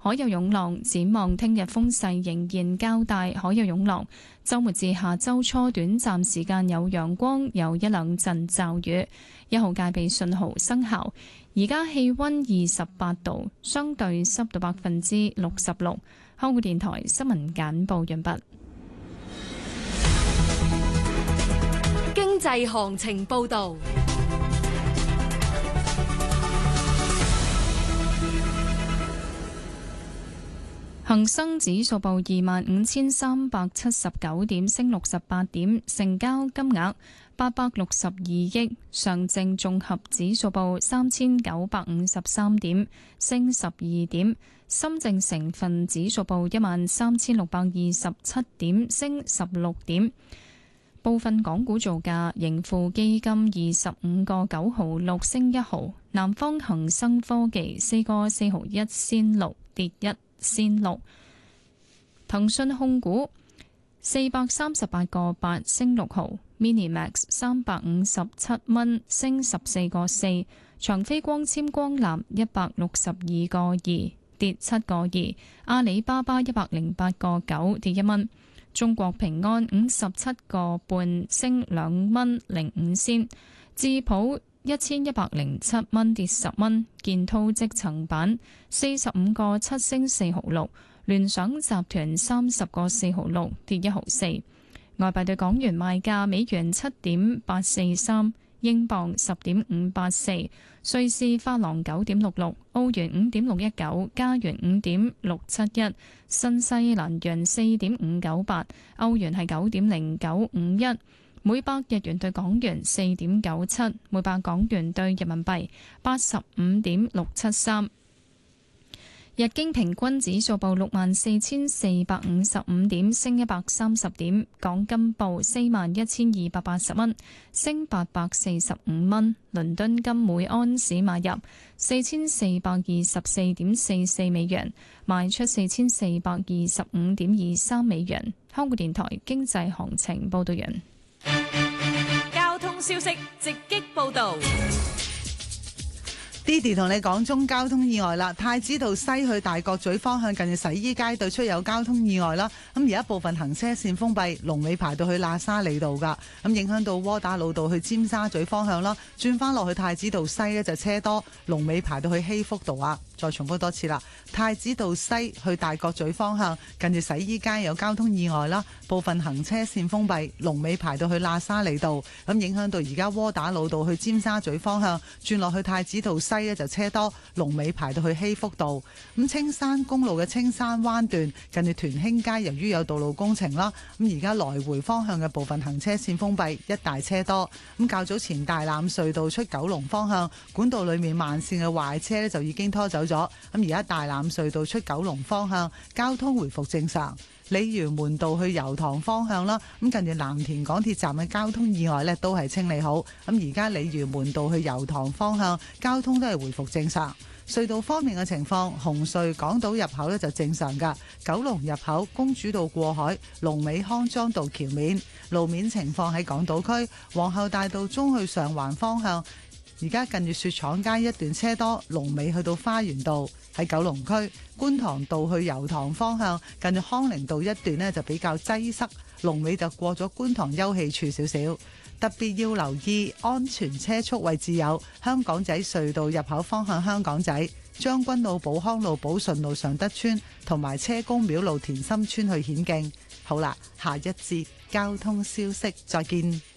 海有湧浪。展望聽日風勢仍然較大，海有湧浪。週末至下週初短暫時間有陽光，有一兩陣驟雨。1號戒備信號生效。而家氣溫28度，相對濕度66%。香港電台新聞簡報完畢。 經濟行情報道。 恒生指數報25,379點，升68點，成交金額862億。上證綜合指數報3,953點，升12點。深證成分指數報13,627點，升16點。部分港股造價：盈富基金25個9毫6升1毫，南方恒生科技4個4毫1仙6跌1仙6，騰訊控股438個8升6毫，Minimax 357蚊升14個4，長飛光纖光纜162個2跌7個2，阿里巴巴108個9跌1蚊。中國平安57個半升2蚊05仙，智普1107蚊跌10蚊，建滔積層板45個7升4毫6，聯想集團30個4毫6跌1毫4。外幣對港元賣價：美元7.843，英鎊10.584，瑞士法郎9.66，澳元5.619，加元5.671，新西蘭元4.598，歐元係9.0951，每百日元對港元4.97，每百港元對人民幣85.673。日經平均指數報64,455點，升130點。港金報41,280蚊，升845蚊。倫敦金每安士買入4,424.44美元，賣出4,425.23美元。香港電台經濟行情報道完。 交通消息直擊報道。 Didi 同你講中交通意外啦，太子道西去大角咀方向近住洗衣街對出有交通意外啦，咁而家部分行車線封閉，龍尾排到去喇沙利道噶，咁影響到窩打老道去尖沙咀方向啦，轉翻落去太子道西呢就車多，龍尾排到去希福道啊。再重複多次啦，太子道西去大角咀方向近住洗衣街有交通意外啦，部分行車線封閉，龍尾排到去喇沙利道，咁影響到而家窩打老道去尖沙咀方向轉落去太子道西呢就車多，龍尾排到去希福道。咁青山公路嘅青山灣段近住屯興街，由於有道路工程啦，咁而家來回方向嘅部分行車線封閉，一大車多。咁較早前大欖隧道出九龍方向管道裏面慢線嘅壞車呢就已經拖走咗，咁而家大欖隧道出九龍方向交通回復正常。鯉魚門道去油塘方向啦，咁近住藍田港鐵站嘅交通意外呢都係清理好，咁而家鯉魚門道去油塘方向交通都係回復正常。隧道方面嘅情況，紅隧港島入口呢就正常噶，九龍入口公主道過海，龍尾康莊道橋面。路面情況喺港島區皇后大道中去上環方向，而家近住雪廠街一段車多，龍尾去到花園道。喺九龍區觀塘道去油塘方向，近住康寧道一段呢就比較擠塞，龍尾就過咗觀塘休憩處少少。特別要留意安全車速位置有香港仔隧道入口方向香港仔、將軍澳寶康路寶順路尚德村同埋車公廟路田心村去顯徑。好啦，下一節交通消息再見。